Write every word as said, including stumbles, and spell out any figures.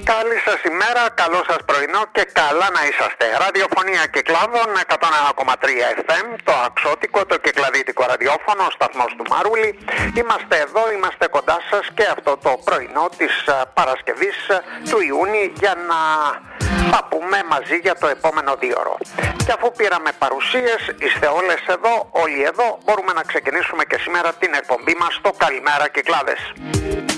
Καλή σας ημέρα, καλό σας πρωινό και καλά να είσαστε. Ραδιοφωνία Κυκλάδων εκατόν ένα κόμμα τρία εφ εμ, το αξιώτικο, το κυκλαδίτικο ραδιόφωνο, ο σταθμός του Μαρούλη. Είμαστε εδώ, είμαστε κοντά σας και αυτό το πρωινό της Παρασκευής του Ιούνιου για να τα πούμε μαζί για το επόμενο δίωρο. Και αφού πήραμε παρουσίες, είστε όλες εδώ, όλοι εδώ, μπορούμε να ξεκινήσουμε και σήμερα την εκπομπή μας στο Καλημέρα Κυκλάδες.